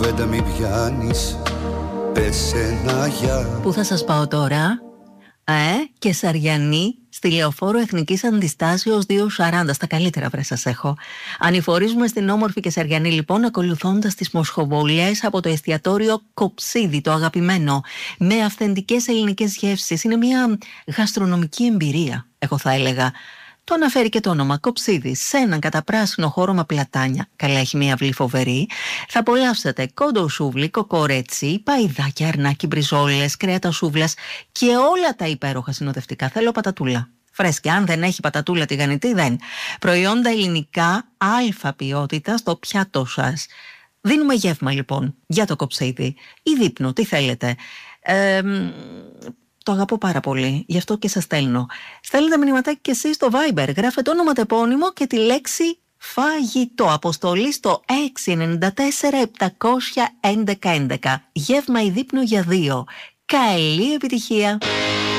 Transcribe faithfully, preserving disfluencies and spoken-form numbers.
κουβέντα μην πιάνεις, πες ένα γεια. Πού θα σας πάω τώρα? Ε, και Σαριανή στη Λεωφόρο Εθνικής Αντιστάσεως δύο σαράντα. Στα καλύτερα βρε σας έχω. Ανηφορίζουμε στην όμορφη και Σαριανή λοιπόν, ακολουθώντας τις μοσχοβολιές από το εστιατόριο Κοψίδι, το αγαπημένο, με αυθεντικές ελληνικές γεύσεις. Είναι μια γαστρονομική εμπειρία, εγώ θα έλεγα. Το αναφέρει και το όνομα, Κοψίδι, σε έναν καταπράσινο χώρο με πλατάνια. Καλά, έχει μια αυλή φοβερή. Θα απολαύσετε κόντο σούβλι, κοκορέτσι, παϊδάκια, αρνάκι, μπριζόλες, κρέατα σούβλας και όλα τα υπέροχα συνοδευτικά. Θέλω πατατούλα. Φρέσκια, αν δεν έχει πατατούλα τηγανιτή, δεν. Προϊόντα ελληνικά, αλφα ποιότητα στο πιάτο σας. Δίνουμε γεύμα λοιπόν για το Κοψίδι. Ή δείπνο, τι θέλετε. Ε, Το αγαπώ πάρα πολύ, γι' αυτό και σας στέλνω. Στέλνετε μηνυματάκι και εσείς στο Viber. Γράφετε όνομα τεπώνυμο και τη λέξη φαγητό. Αποστολή στο έξι εννιά τέσσερα επτακόσια έντεκα έντεκα. Γεύμα ή δείπνο για δύο. Καλή επιτυχία!